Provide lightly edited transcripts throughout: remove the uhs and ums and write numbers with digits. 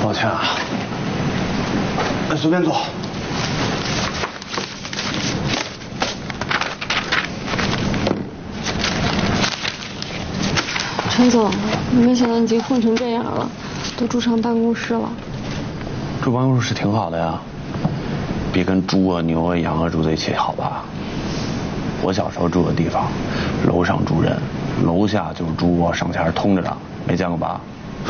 抱歉啊，随便坐。 陈总，没想到你已经混成这样了，都住上办公室了。 住办公室挺好的呀，比跟猪啊、牛啊、羊啊住在一起好吧？我小时候住的地方，楼上住人，楼下就是猪窝，上下是通着的，没见过吧？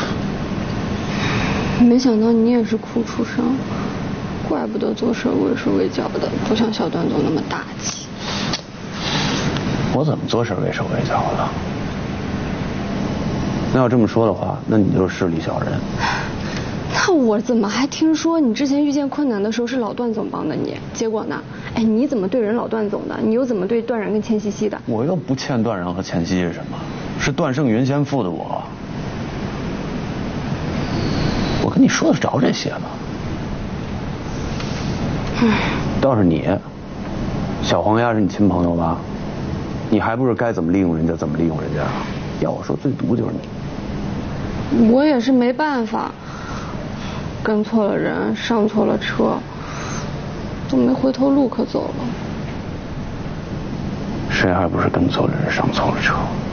没想到你也是苦出身，怪不得做事畏手畏脚的，不像小段总那么大气。 我怎么做事畏手畏脚了？那要这么说的话，那你就是势利小人。 那我怎么还听说你之前遇见困难的时候是老段总帮的你？结果呢？哎，你怎么对人老段总的？你又怎么对段然跟钱西西的？ 我又不欠段然和钱西是什么？是段胜云先付的我。我跟你说得着这些吗？倒是你，小黄鸭是你亲朋友吧？你还不是该怎么利用人家怎么利用人家？要我说，最毒就是你。 我也是没办法，跟错了人，上错了车，都没回头路可走了。 谁还不是跟错了人，上错了车？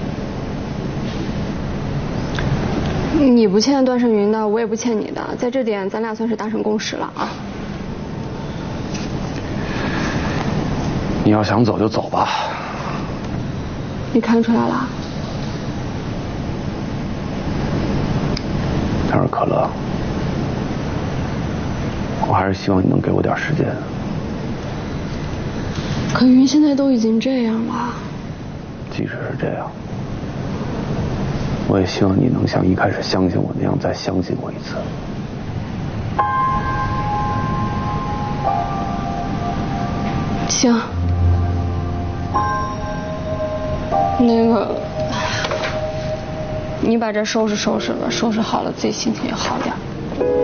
你不欠段胜云的，我也不欠你的，在这点咱俩算是达成共识了啊。 你要想走就走吧。 你看出来了？ 但是可乐，我还是希望你能给我点时间。 可云现在都已经这样了。 即使是这样，我也希望你能像一开始相信我那样再相信我一次。 行，那个，你把这收拾收拾吧，收拾好了自己心情也好点。